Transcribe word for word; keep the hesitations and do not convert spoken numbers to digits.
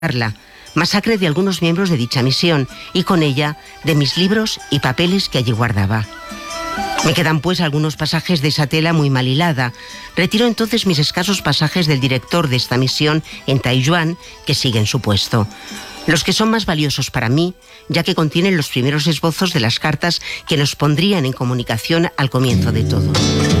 la masacre de algunos miembros de dicha misión y con ella de mis libros y papeles que allí guardaba. Me quedan pues algunos pasajes de esa tela muy mal hilada. Retiro entonces mis escasos pasajes del director de esta misión en Taiyuan, que sigue en su puesto. Los que son más valiosos para mí, ya que contienen los primeros esbozos de las cartas que nos pondrían en comunicación al comienzo de todo.